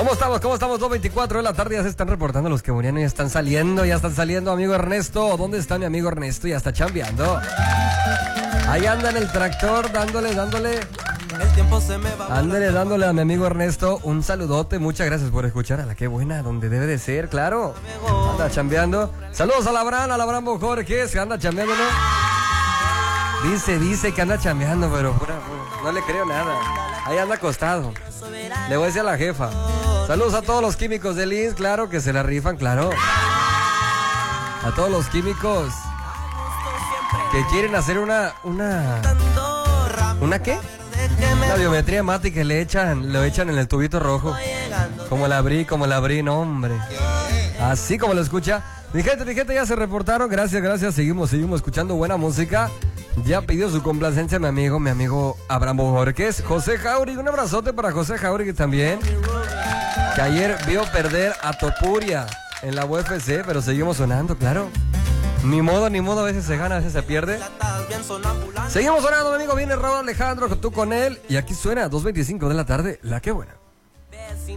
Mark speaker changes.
Speaker 1: ¿Cómo estamos? 2:24 de la tarde, ya se están reportando los que morían y ya están saliendo, amigo Ernesto. ¿Dónde está mi amigo Ernesto? Ya está chambeando. Ahí anda en el tractor, dándole.
Speaker 2: El tiempo se me va.
Speaker 1: Ándale, dándole a mi amigo Ernesto un saludote. Muchas gracias por escuchar a la que buena, donde debe de ser, claro. Anda chambeando. Saludos a Abraham Jorge, que anda chambeando, ¿no? Dice que anda chambeando, pero no le creo nada. Ahí anda acostado. Le voy a decir a la jefa. Saludos a todos los químicos de Lins, claro, que se la rifan, claro. A todos los químicos que quieren hacer ¿una qué? Una biometría hemática, lo echan en el tubito rojo. Como la abrí, no, hombre. Así como lo escucha. Mi gente, ya se reportaron. Gracias. Seguimos escuchando buena música. Ya pidió su complacencia mi amigo Abraham Borges. José Jauregui, un abrazote para José Jauregui también. Que ayer vio perder a Topuria en la UFC, pero seguimos sonando, claro. Ni modo, a veces se gana, a veces se pierde. Seguimos sonando, mi amigo. Viene Raúl Alejandro, tú con él. Y aquí suena 2:25 de la tarde, la que buena.